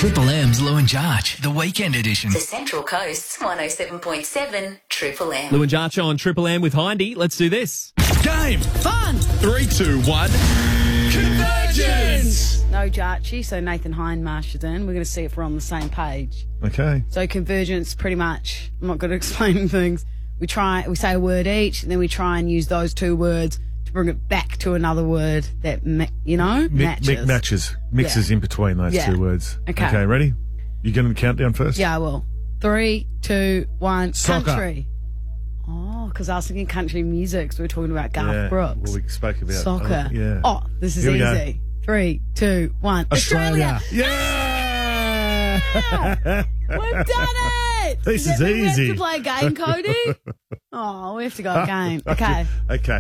Triple M's Lou and Jarch, the weekend edition. The Central Coast's 107.7 Triple M. Lou and Jarch on Triple M with Hindy. Let's do this. Game. Fun! 3, 2, 1. Convergence. No Jarchy, so Nathan Hind marches in. We're going to see if we're on the same page. Okay. So convergence, pretty much, I'm not good at explaining things. We say a word each, and then we try and use those two words to bring it back to another word that, matches. Mixes in between those two words. Okay, ready? You going to count down first? Yeah, I will. 3, 2, 1. Soccer. Country. Oh, because I was thinking country music, so we were talking about Garth Brooks. Well, we spoke about soccer. Yeah. Oh, this is Here we go. easy. 3, 2, 1. Australia. Yeah! We've done it! This is We easy. have to play a game, Cody? Oh, we have to go a game. Okay. Okay.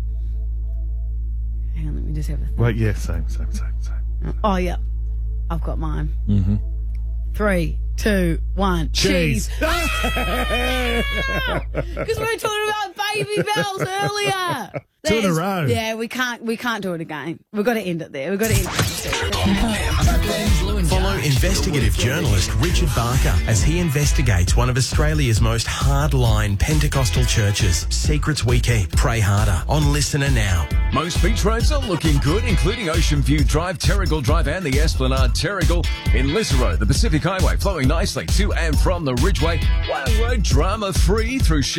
Hang on, let me just have a think. Well, yeah, same. Oh, yeah. I've got mine. Mm-hmm. 3, 2, 1. Cheese. Because we were talking about baby bells earlier. Two in a row. Yeah, we can't do it again. We've got to end it there. We've got to end it. Triple M's Lou and Follow Jarch. investigative journalist Richard Barker as he investigates one of Australia's most hardline Pentecostal churches. Secrets we keep. Pray harder. On Listener Now. Most beach roads are looking good, including Ocean View Drive, Terrigal Drive and the Esplanade Terrigal. In Lisero, the Pacific Highway flowing nicely to and from the Ridgeway. One road drama free through